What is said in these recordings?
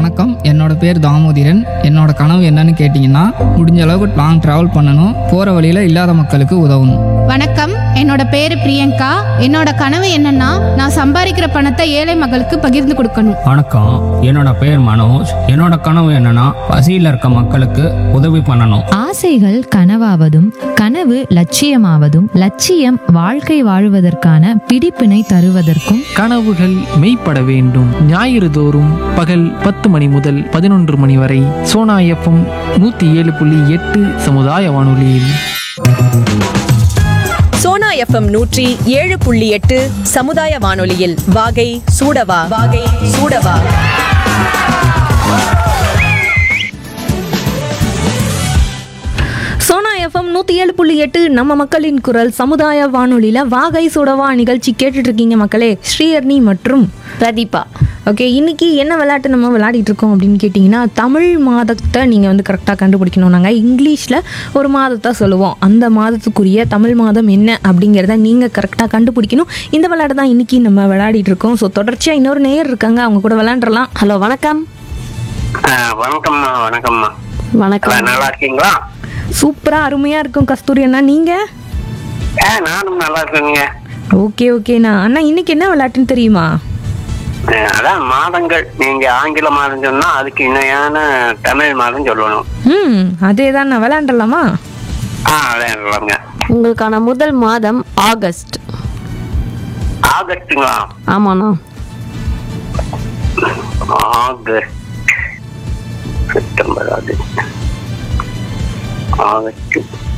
வணக்கம், என்னோட பேர் தாமோதிரன். என்னோட கனவு என்னன்னு கேட்டிங்கன்னா, முடிஞ்ச அளவுக்கு லாங் ட்ராவல் பண்ணணும், போகிற வழியில் இல்லாத மக்களுக்கு உதவணும். வணக்கம், என்னோட பேரு பிரியங்கா. என்னோட கனவு என்னன்னா, நான் சம்பாதிக்கிற பணத்தை ஏழை மக்களுக்கு பகிர்ந்து கொடுக்கணும். வணக்கம், என்னோட பேர் மனோஜ். என்னோட கனவு என்னன்னா, பசியில் இருக்க மக்களுக்கு உதவி பண்ணணும். ஆசைகள் கனவாவதும் கனவு லட்சியமாவதும் லட்சியம் வாழ்க்கை வாழுவதற்கான பிடிப்பினை தருவதற்கும் கனவுகள் மெய்ப்பட வேண்டும். ஞாயிறு தோறும் பகல் 10 மணி முதல் 11 மணி வரை சோனா எஃப்எம் 107.8 சமுதாய வானொலியில். சோனா எஃப்எம் 107.8 சமுதாய வானொலியில் வாகை சூடவா வாகை சூடவா. சோனா எஃப்எம் 107.8 நம்ம மக்களின் குரல் சமுதாய வானொலியில் வாகை சுடவா நிகழ்ச்சி கேட்டுட்டு இருக்கீங்க மக்களே. ஸ்ரீஹர்னி மற்றும் பிரதீபா. ஓகே, இன்னைக்கு என்ன விளையாட்டு நம்ம விளையாடிட்டு இருக்கோம் அப்படின்னு கேட்டிங்கன்னா, தமிழ் மாதத்தை நீங்கள் வந்து கரெக்டாக கண்டுபிடிக்கணும். நாங்கள் இங்கிலீஷில் ஒரு மாதத்தை சொல்லுவோம், அந்த மாதத்துக்குரிய தமிழ் மாதம் என்ன அப்படிங்கிறத நீங்கள் கரெக்டாக கண்டுபிடிக்கணும். இந்த விளையாட்டு தான் இன்னைக்கு நம்ம விளையாடிட்டு இருக்கோம். ஸோ தொடர்ச்சியாக இன்னொரு நேயர் இருக்காங்க, அவங்க கூட விளையாண்டுறலாம். ஹலோ, வணக்கம். வணக்கம்மா. வணக்கம்மா. வணக்கம். நல்லா இருக்கீங்களா? சூப்பரா அருமையா இருக்கும் கஸ்தூரி அண்ணா, நீங்க? நானும் நல்லா இருக்கேங்க. ஓகே ஓகேண்ணா. அண்ணா, இன்னைக்கு என்ன விளையாட்டுன்னு தெரியுமா? அதான் மாதங்கள். நீங்க ஆங்கில மாதம் சொன்னா அதுக்கு இணையான தமிழ் மாதம் சொல்லணும். அதே தான். நான் விளையாண்டலாமா? விளையாடலாங்க. உங்களுக்கான முதல் மாதம் ஆகஸ்ட். ஆகஸ்டுங்களா? ஆமாண்ணா. ஆகஸ்ட், செப்டம்பர், ஆகஸ்ட்,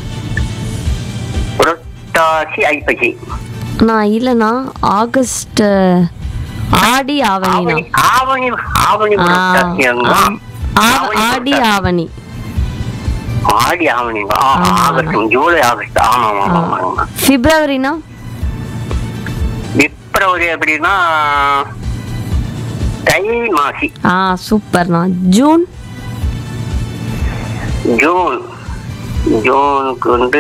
புரட்டாசி, ஐப்பசி. நான் இல்லைண்ணா, ஆகஸ்ட் ஆடி ஆவணிண்ணா. ஆவணி. ஆவணி புரட்டாசிங்களா? ஆடி ஆவணி. ஆடி ஆவணிங்களா? August, July, August. ஆமா ஆமா. பிப்ரவரினா? பிப்ரவரி எப்படின்னா தை மாசி. சூப்பர்ண்ணா. ஜூன்? ஜூனுக்கு வந்து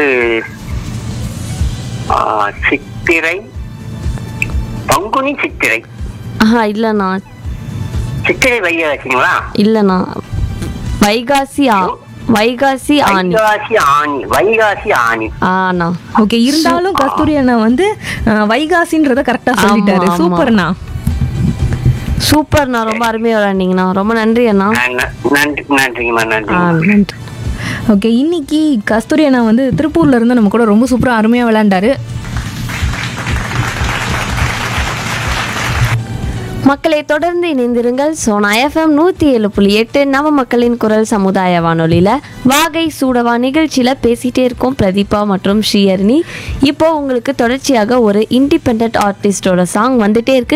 சித்திரை, பங்குனி, சித்திரை. இல்லைண்ணா. சித்திரை வைகாசிங்களா? இல்லைண்ணா, வைகாசி வைகாசி ஆனி. வைகாசி ஆனி. ஆண்ணா. ஓகே, இருந்தாலும் கஸ்தூரி அண்ணா வந்து வைகாசின்றத கரெக்டா சொல்லிட்டாரு. சூப்பர்ண்ணா. சூப்பர்ண்ணா, ரொம்ப அருமையா விளையாண்டீங்கண்ணா. ரொம்ப நன்றி அண்ணா. நன்றிங்கம்மா. நன்றி. ஓகே, இன்னைக்கு கஸ்தூரி அண்ணா வந்து திருப்பூர்ல இருந்து நம்ம கூட ரொம்ப சூப்பரா அருமையா விளையாண்டாரு. மக்களை தொடர்ந்து இணைந்திருங்கள். சோனா எஃப்எம் 107.8 நம்ம மக்களின் குரல் சமுதாய வானொலியில வாகை சூடவா நிகழ்ச்சியில பேசிட்டே இருக்கோம் பிரதீபா மற்றும் ஸ்ரீஹர்னி. இப்போ உங்களுக்கு தொடர்ச்சியாக ஒரு இண்டிபெண்டன்ட் ஆர்டிஸ்டோட சாங் வந்துட்டே இருக்கு.